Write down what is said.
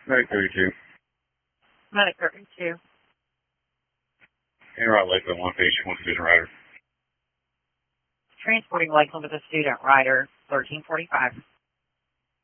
Medic 32. Medic 32. En route Lakeland, one patient, one student rider. Transporting Lakeland with a student rider, 1345.